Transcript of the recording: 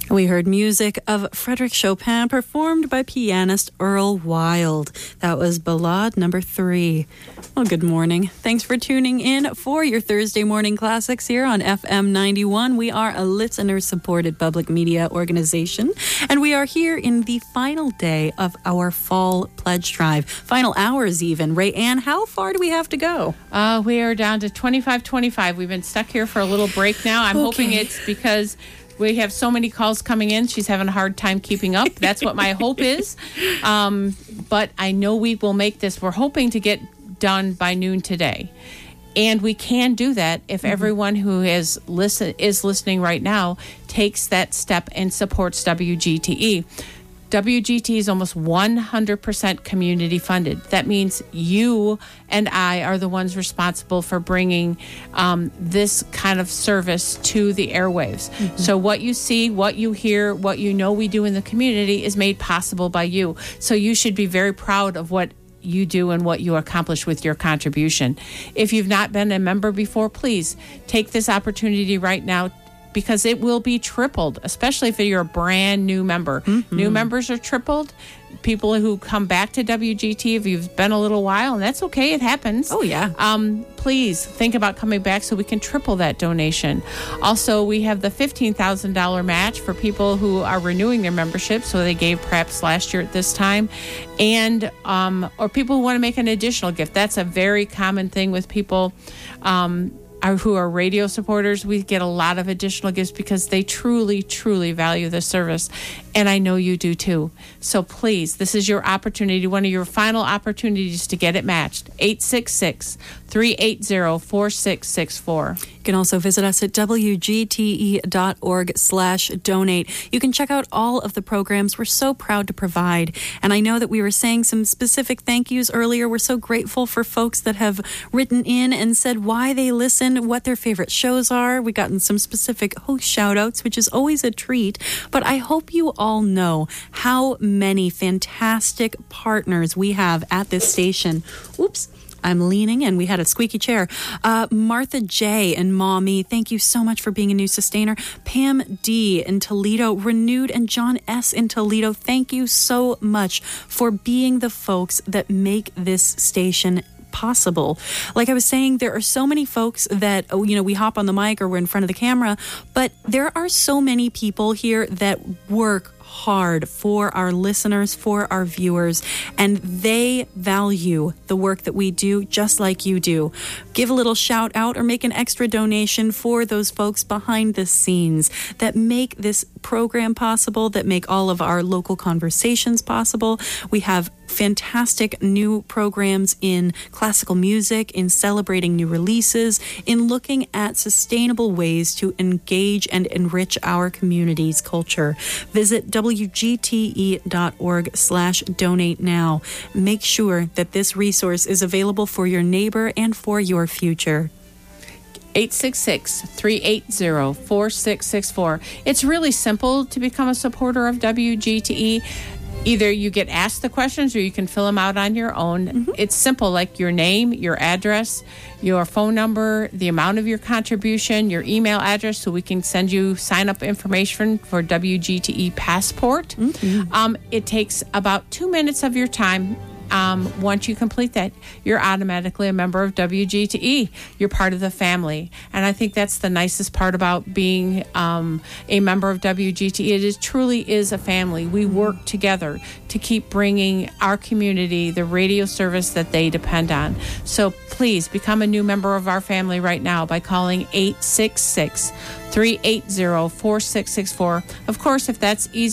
We heard music of Frédéric Chopin performed by pianist Earl Wild. That was Ballade number 3. Well, good morning. Thanks for tuning in for your Thursday morning classics here on FM 91. We are a listener-supported public media organization, and we are here in the final day of our fall pledge drive. Final hours even. Ray Ann, how far do we have to go? We are down to 25:25. We've been stuck here for a little break now. I'm hoping it's because we have so many calls coming in. She's having a hard time keeping up. That's what my hope is. But I know we will make this. We're hoping to get done by noon today. And we can do that if everyone who is listening right now takes that step and supports WGTE. WGT is almost 100% community funded. That means you and I are the ones responsible for bringing this kind of service to the airwaves. So what you see, what you hear, what you know we do in the community is made possible by you. So you should be very proud of what you do and what you accomplish with your contribution. If you've not been a member before, please take this opportunity right now, because it will be tripled, especially if you're a brand new member. New members are tripled. People who come back to WGT, if you've been a little while, and that's okay, it happens. Oh, yeah. Please think about coming back so we can triple that donation. Also, we have the $15,000 match for people who are renewing their membership, so they gave perhaps last year at this time, and or people who want to make an additional gift. That's a very common thing with people who are radio supporters. We get a lot of additional gifts because they truly, truly value the service. And I know you do too. So please, this is your opportunity, one of your final opportunities to get it matched. 866-380-4664. You can also visit us at wgte.org/donate. You can check out all of the programs we're so proud to provide. And I know that we were saying some specific thank yous earlier. We're so grateful for folks that have written in and said why they listen, what their favorite shows are. We've gotten some specific host shout outs, which is always a treat. But I hope you all know how many fantastic partners we have at this station. Oops. I'm leaning and we had a squeaky chair. Martha J. and Mommy, thank you so much for being a new sustainer. Pam D. in Toledo, Renewed, and John S. in Toledo, thank you so much for being the folks that make this station possible. Like I was saying, there are so many folks that, we hop on the mic or we're in front of the camera, but there are so many people here that work hard for our listeners, for our viewers, and they value the work that we do just like you do. Give a little shout out or make an extra donation for those folks behind the scenes that make this program possible, that make all of our local conversations possible. We have fantastic new programs in classical music, in celebrating new releases, in looking at sustainable ways to engage and enrich our community's culture. Visit wgte.org/donate now. Make sure that this resource is available for your neighbor and for your future. 866-380-4664. It's really simple to become a supporter of WGTE. Either you get asked the questions or you can fill them out on your own. It's simple, like your name, your address, your phone number, the amount of your contribution, your email address, so we can send you sign-up information for WGTE Passport. It takes about 2 minutes of your time. Once you complete that, you're automatically a member of WGTE. You're part of the family. And I think that's the nicest part about being a member of WGTE. It truly is a family. We work together to keep bringing our community the radio service that they depend on. So please become a new member of our family right now by calling 866-380-4664. Of course, if that's easy,